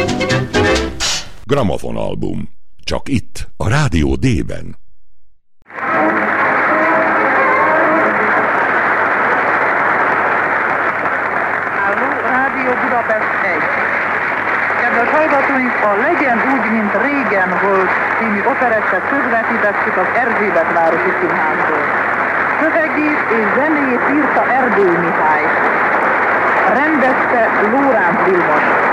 Gramofonalbum. Csak itt, a Rádió D-ben. Rádió Budapest 1. Kedves hallgatóink, a Legyen úgy, mint régen volt című operettet közvetítettük az Erzsébetvárosi Színházból. Szövegét és zenéjét írta Erdődy Mihály. Rendezte Lóránc Vilmos.